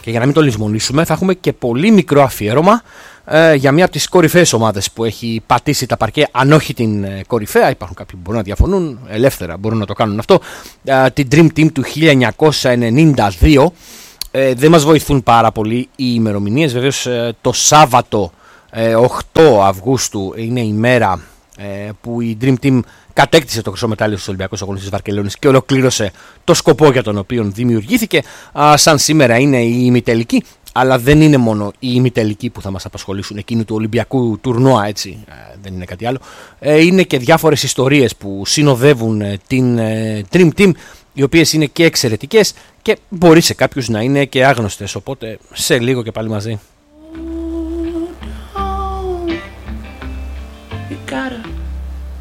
Και για να μην το λησμονήσουμε, θα έχουμε και πολύ μικρό αφιέρωμα για μια από τις κορυφαίες ομάδες που έχει πατήσει τα παρκέ, αν όχι την κορυφαία. Υπάρχουν κάποιοι που μπορούν να διαφωνούν, ελεύθερα μπορούν να το κάνουν αυτό. Την Dream Team του 1992. Δεν μας βοηθούν πάρα πολύ οι ημερομηνίες. Βεβαίως το Σάββατο 8 Αυγούστου είναι η μέρα που η Dream Team κατέκτησε το χρυσό μετάλλιο στους Ολυμπιακούς Αγώνες της Βαρκελόνης και ολοκλήρωσε το σκοπό για τον οποίο δημιουργήθηκε. Σαν σήμερα είναι η ημιτελική, αλλά δεν είναι μόνο οι ημιτελικοί που θα μας απασχολήσουν εκείνου του Ολυμπιακού τουρνουά, έτσι, δεν είναι κάτι άλλο. Είναι και διάφορες ιστορίες που συνοδεύουν την Dream Team, οι οποίες είναι και εξαιρετικές και μπορεί σε κάποιους να είναι και άγνωστες, οπότε σε λίγο και πάλι μαζί.